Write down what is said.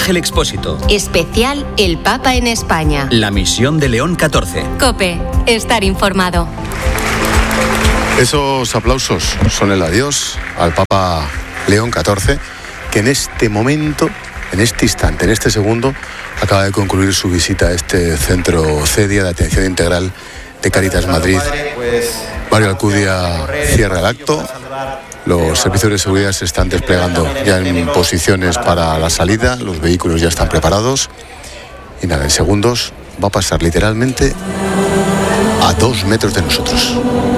Ángel Expósito. Especial El Papa en España. La misión de León XIV. COPE. Estar informado. Esos aplausos son el adiós al Papa León XIV, que en este momento, en este instante, en este segundo, acaba de concluir su visita a este centro CEDIA de atención integral de Cáritas Madrid. Mario Alcudia cierra el acto. Los servicios de seguridad se están desplegando ya en posiciones para la salida. Los vehículos ya están preparados. Y nada, en segundos va a pasar literalmente a 2 metros de nosotros.